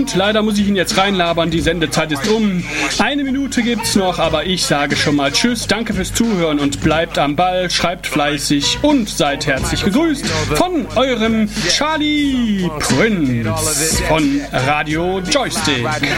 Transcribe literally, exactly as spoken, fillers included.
Gut, leider muss ich ihn jetzt reinlabern, die Sendezeit ist um. Eine Minute gibt's noch, aber ich sage schon mal Tschüss, danke fürs Zuhören und bleibt am Ball, schreibt fleißig und seid herzlich gegrüßt von eurem Charlie Prinz von Radio Joystick.